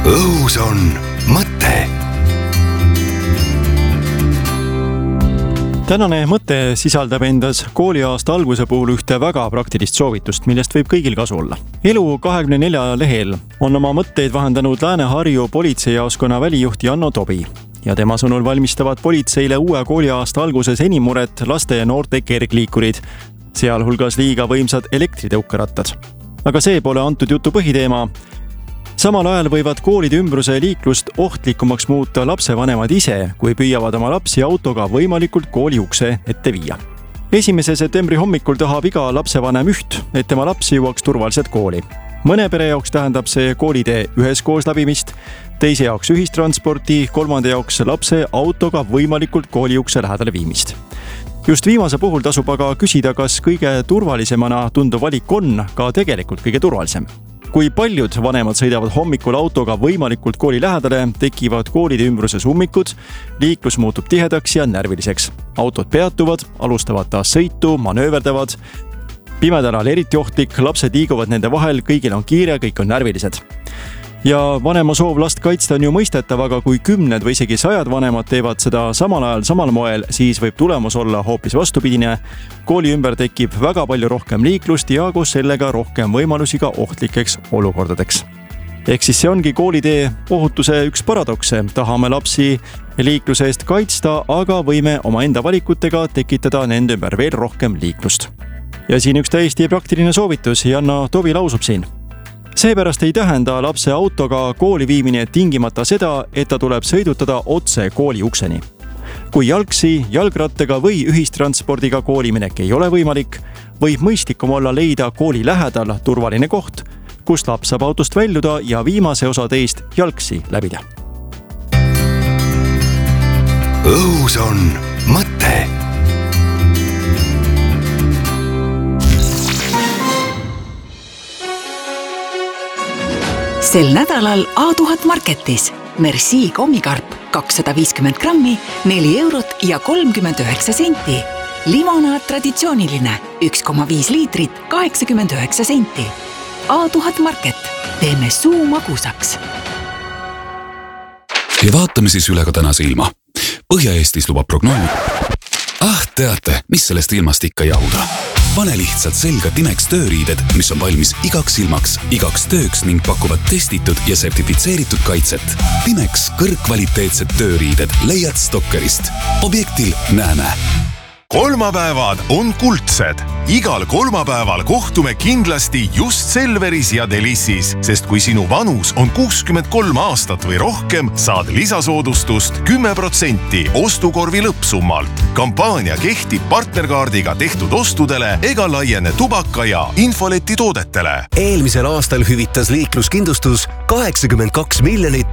Õhus on mõte. Tänane mõte sisaldab endas kooliaasta alguse puhul ühte väga praktilist soovitust, millest võib kõigil kasu olla. Elu 24 lehel on oma mõtteid vahendanud Lääne-Harju politseijaoskonna välijuht Janno Tobi. Ja tema sõnul valmistavad politseile uue kooliaasta alguses enim muret laste ja noorte kergliikurid, sealhulgas liiga võimsad elektritõukerattad. Aga see pole antud jutu põhiteema. Samal ajal võivad koolide ümbruse liiklust ohtlikumaks muuta lapsevanemad ise, kui püüavad oma lapsi autoga võimalikult kooli ukse ette viia. 1. septembri hommikul tahab iga lapsevanem üht, et tema laps jõuaks turvaliselt kooli. Mõne pere jaoks tähendab see koolitee üheskoos läbimist, teise jaoks ühistransporti, kolmanda jaoks lapse autoga võimalikult kooli ukse lähedale viimist. Just viimase puhul tasub aga küsida, kas kõige turvalisemana tunduv valik on ka tegelikult kõige turvalisem. Kui paljud vanemad sõidavad hommikul autoga võimalikult kooli lähedale, tekivad koolide ümbruses ummikud, liiklus muutub tihedaks ja närviliseks. Autod peatuvad, alustavad taas sõitu, manööverdavad. Pimedal on eriti ohtlik, lapsed liiguvad nende vahel, kõigil on kiire, kõik on närvilised. Ja vanema soov last kaitsta on ju mõistetav, aga kui 10 või isegi 100 vanemad teevad seda samal ajal samal moel, siis võib tulemus olla hoopis vastupidine. Kooli ümber tekib väga palju rohkem liiklust ja koos sellega rohkem võimalusi ka ohtlikeks olukordadeks. Ehk siis see ongi koolitee ohutuse üks paradokse. Tahame lapsi liikluse eest kaitsta, aga võime omaenda valikutega tekitada nende ümber veel rohkem liiklust. Ja siin üks täiesti praktiline soovitus, Janno Tobi lausub siin. Seepärast ei tähenda lapse autoga kooli viimine tingimata seda, et ta tuleb sõidutada otse kooli ukseni. Kui jalgsi, jalgrattaga või ühistranspordiga kooliminek ei ole võimalik, võib mõistlikum olla leida kooli lähedal turvaline koht, kus laps saab autost väljuda ja viimase osa teist jalgsi läbida. Õhus on mõte. Sel nädalal A1000 Marketis Merci kommikarp 250 grammi, 4 eurot ja 39 senti. Limonaad traditsiooniline 1,5 liitrit, 89 senti. A1000 Market. Teeme suu magusaks. Ja vaatame siis üle ka tänase ilma. Põhja-Eestis lubab prognoos. Teate, mis sellest ilmast ikka jahuda? Pane lihtsalt selga Timex tööriided, mis on valmis igaks ilmaks, igaks tööks ning pakuvad testitud ja sertifitseeritud kaitset. Timex kõrgkvaliteetsed tööriided leiad Stokkerist. Objektil näeme. Kolmapäevad on kuldsed. Igal kolmapäeval kohtume kindlasti just Selveris ja Delissis, sest kui sinu vanus on 63 aastat või rohkem, saad lisasoodustust 10% ostukorvi lõppsummalt. Kampaania kehtib partnerkaardiga tehtud ostudele ega laiene tubaka ja infoleti toodetele. Eelmisel aastal hüvitas liikluskindlustus 82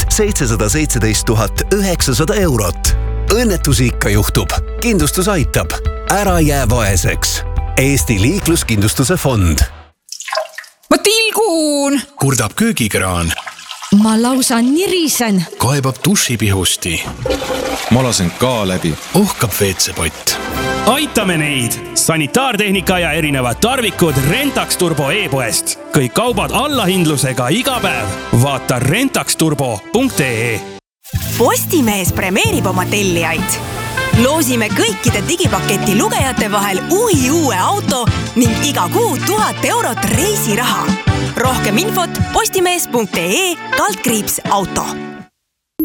717 900 eurot. Õnnetusi ikka juhtub. Kindlustus aitab. Ära jää vaeseks. Eesti liikluskindlustuse fond. Ma tilgun! Kurdab köögikraan. Ma lausa nirisen. Kaebab dušipihusti. Ma lasen ka läbi. Ohkab WC-pott. Aitame neid! Sanitaartehnika ja erinevad tarvikud Rentax Turbo e-poest. Kõik kaubad allahindlusega iga päev. Vaata rentaxturbo.ee. Postimees premeerib oma tellijaid. Loosime kõikide digipaketi lugejate vahel uue auto ning iga kuu 1000 eurot reisiraha. Rohkem infot postimees.ee/auto.